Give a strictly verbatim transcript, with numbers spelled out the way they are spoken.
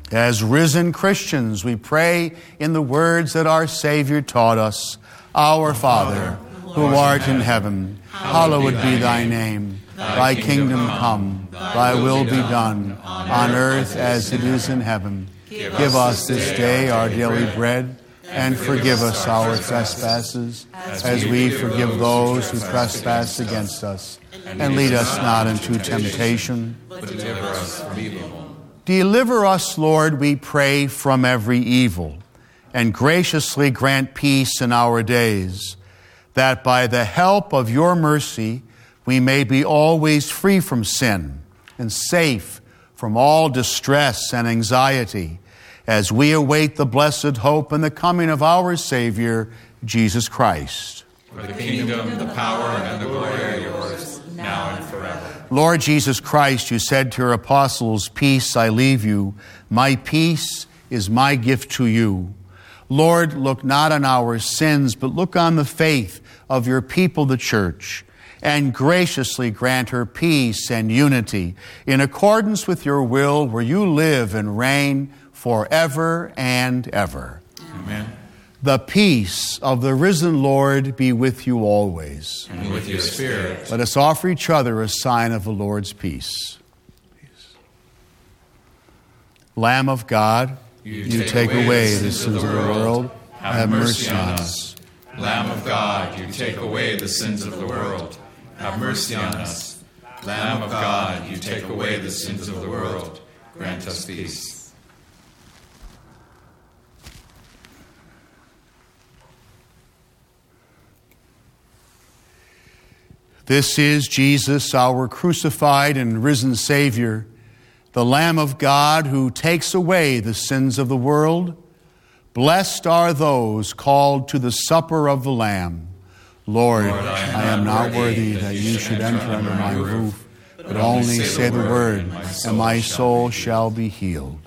As risen Christians, we pray in the words that our Savior taught us. Our Father, who art in heaven, hallowed be thy name. Thy kingdom come, thy will be done, on earth as it is in heaven. Give us this day our daily bread, and forgive us our trespasses, as we forgive those who trespass against us. And lead us not into temptation, but deliver us from evil. Deliver us, Lord, we pray, from every evil, and graciously grant peace in our days, that by the help of your mercy we may be always free from sin and safe from all distress and anxiety, as we await the blessed hope and the coming of our Savior, Jesus Christ. For the kingdom, the power, and the glory are yours, now and forever. Lord Jesus Christ, you said to your apostles, "Peace I leave you, my peace is my gift to you." Lord, look not on our sins, but look on the faith of your people, the church, and graciously grant her peace and unity in accordance with your will, where you live and reign forever and ever. Amen. The peace of the risen Lord be with you always. And with your spirit. Let us offer each other a sign of the Lord's peace. Peace. Lamb of God, you, you take, take away, away the sins of the world. world. Have, have mercy on us. Lamb of God, you take away the sins of the world. Have mercy on us. Lamb of God, you take away the sins of the world. Grant us peace. This is Jesus, our crucified and risen Savior, the Lamb of God who takes away the sins of the world. Blessed are those called to the supper of the Lamb. Lord, Lord I, am I am not worthy that you should enter under my roof, but only say the word, and my soul shall be healed.